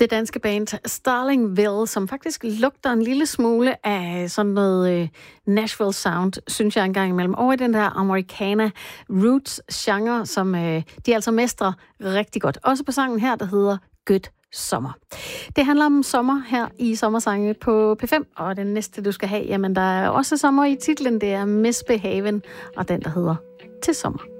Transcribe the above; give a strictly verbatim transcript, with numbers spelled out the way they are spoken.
Det danske band Starlingville, som faktisk lugter en lille smule af sådan noget øh, Nashville sound, synes jeg engang imellem. Over i den der americana roots genre, som øh, de altså mestrer rigtig godt. Også på sangen her, der hedder Good Sommer. Det handler om sommer her i Sommersange på P fem, og den næste, du skal have, jamen der er også sommer i titlen, det er Misbehaven, og den, der hedder Til Sommer.